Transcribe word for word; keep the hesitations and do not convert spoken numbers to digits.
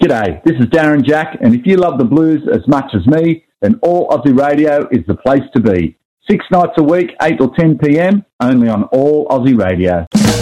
G'day, this is Darren Jack, and if you love the blues as much as me, then All Aussie Radio is the place to be. Six nights a week, eight till ten p.m, only on All Aussie Radio.